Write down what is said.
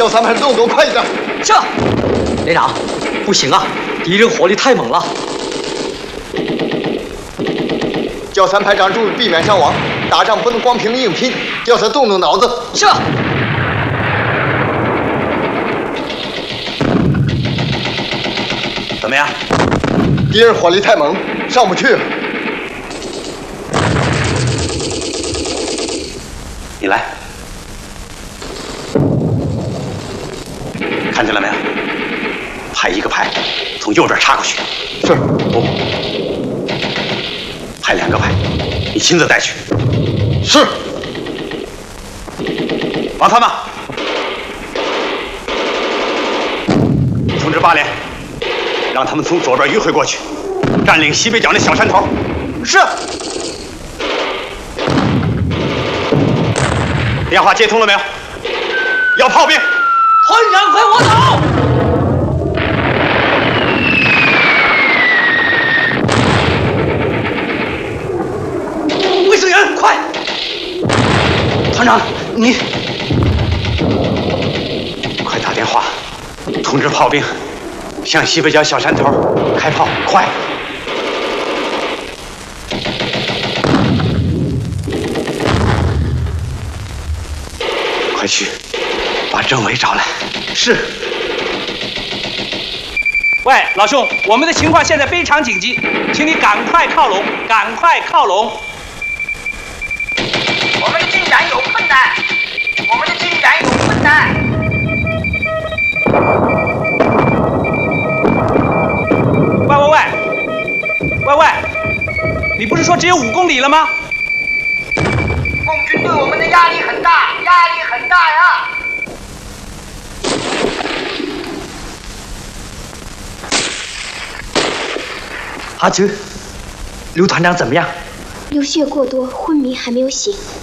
叫三排动作快一点。 是，连长，不行啊，敌人火力太猛了。 叫三排长注意避免伤亡，打仗不能光凭硬拼，要他动动脑子。 是。 怎么样？ 敌人火力太猛，上不去。 你来，看见了没有？派一个排从右边插过去。 是。 不，派2个排，你亲自带去。 是。 王参谋，通知8连，让他们从左边迂回过去，占领西北角那小山头。 是。 电话接通了没有？要炮兵！ 团长，快火走！卫生员，快！团长，你快打电话，通知炮兵向西北角小山头开炮，快！快去，把政委找来。 是。喂，老兄，我们的情况现在非常紧急，请你赶快靠拢，赶快靠拢。 我们进展有困难，我们的进展有困难。 喂，你不是说只有5公里了吗？ 共军对我们的压力很大，压力很大呀！ 阿菊，刘团长怎么样？ 流血过多，昏迷，还没有醒。